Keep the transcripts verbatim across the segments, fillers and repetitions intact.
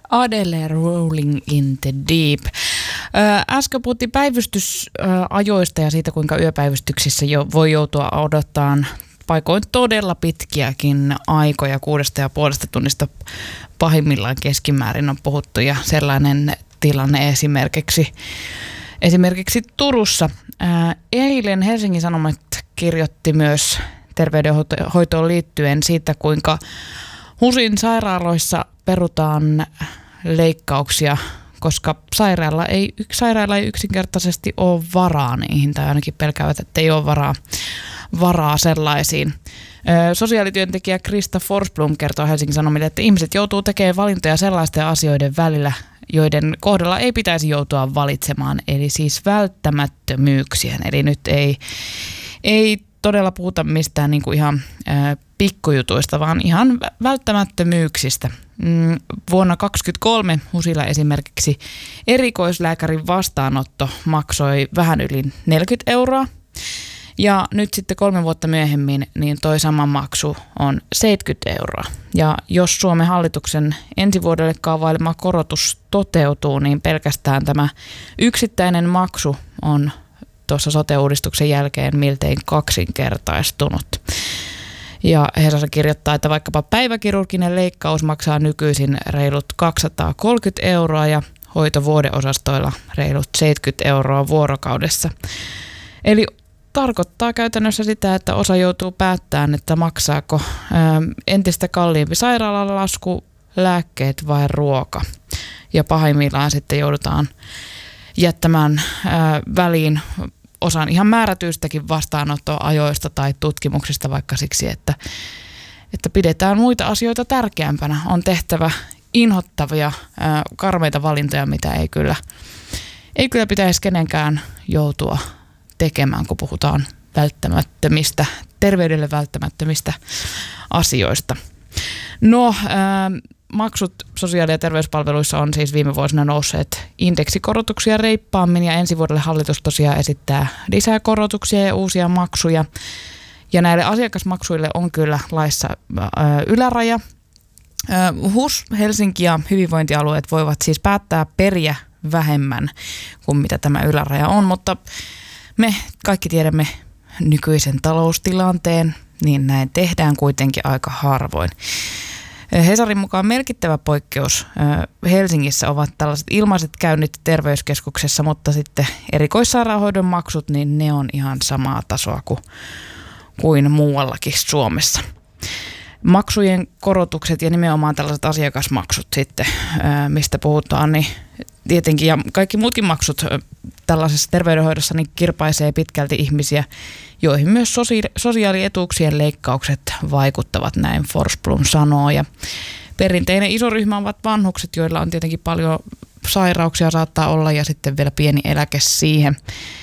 Adele Rolling in the Deep. Äsken puhuttiin päivystysajoista ja siitä, kuinka yöpäivystyksissä jo voi joutua odottamaan paikoin todella pitkiäkin aikoja. Kuudesta ja puolesta tunnista pahimmillaan keskimäärin on puhuttu ja sellainen tilanne esimerkiksi, esimerkiksi Turussa. Ää, eilen Helsingin Sanomat kirjoitti myös terveydenhoitoon liittyen siitä, kuinka HUSin sairaaloissa perutaan leikkauksia, koska sairaala ei, sairaala ei yksinkertaisesti ole varaa niihin, tai ainakin pelkäävät, että ei ole varaa, varaa sellaisiin. Sosiaalityöntekijä Krista Forsblom kertoo Helsingin Sanomille, että ihmiset joutuu tekemään valintoja sellaisten asioiden välillä, joiden kohdalla ei pitäisi joutua valitsemaan, eli siis välttämättömyyksien. Eli nyt ei, ei todella puhuta mistään niin kuin ihan ää, pikkujutuista, vaan ihan välttämättömyyksistä. Mm, vuonna kaksituhattakaksikymmentäkolme HUSilla esimerkiksi erikoislääkärin vastaanotto maksoi vähän yli neljäkymmentä euroa. Ja nyt sitten kolme vuotta myöhemmin niin toi sama maksu on seitsemänkymmentä euroa. Ja jos Suomen hallituksen ensi vuodelle kaavailema korotus toteutuu, niin pelkästään tämä yksittäinen maksu on tuossa sote-uudistuksen jälkeen miltei kaksinkertaistunut. Ja Hesari kirjoittaa, että vaikkapa päiväkirurginen leikkaus maksaa nykyisin reilut kaksisataakolmekymmentä euroa ja hoito vuodeosastoilla reilut seitsemänkymmentä euroa vuorokaudessa. Eli tarkoittaa käytännössä sitä, että osa joutuu päättämään, että maksaako ää, entistä kalliimpi sairaalalasku, lääkkeet vai ruoka. Ja pahimmillaan sitten joudutaan jättämään ää, väliin osan ihan määrätyistäkin vastaanottoajoista tai tutkimuksista vaikka siksi, että, että pidetään muita asioita tärkeämpänä. On tehtävä inhottavia, ää, karmeita valintoja, mitä ei kyllä, ei kyllä pitäisi kenenkään joutua tekemään, kun puhutaan välttämättömistä, terveydelle välttämättömistä asioista. No, ää, maksut sosiaali- ja terveyspalveluissa on siis viime vuosina nousseet indeksikorotuksia reippaammin ja ensi vuodelle hallitus tosiaan esittää lisää korotuksia ja uusia maksuja. Ja näille asiakasmaksuille on kyllä laissa ää, yläraja. Ää, HUS, Helsinki ja hyvinvointialueet voivat siis päättää periä vähemmän kuin mitä tämä yläraja on, mutta me kaikki tiedämme nykyisen taloustilanteen, niin näin tehdään kuitenkin aika harvoin. Hesarin mukaan merkittävä poikkeus Helsingissä ovat tällaiset ilmaiset käynnit terveyskeskuksessa, mutta sitten erikoissairaanhoidon maksut, niin ne on ihan samaa tasoa kuin, kuin muuallakin Suomessa. Maksujen korotukset ja nimenomaan tällaiset asiakasmaksut sitten, mistä puhutaan, niin tietenkin ja kaikki muutkin maksut tällaisessa terveydenhoidossa niin kirpaisee pitkälti ihmisiä, joihin myös sosiaalietuuksien leikkaukset vaikuttavat, näin Forsblom sanoo. Ja perinteinen iso ryhmä ovat vanhukset, joilla on tietenkin paljon sairauksia saattaa olla ja sitten vielä pieni eläke siihen.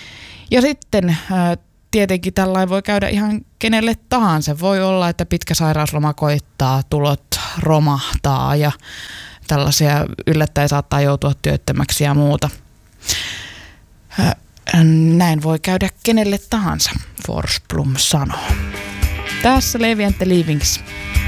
Ja sitten tietenkin tällainen voi käydä ihan kenelle tahansa. Voi olla, että pitkä sairausloma koittaa, tulot romahtaa ja tällaisia yllättäen saattaa joutua työttömäksi ja muuta. Näin voi käydä kenelle tahansa, Forsblom sanoo. Tässä Levi and the Leavings.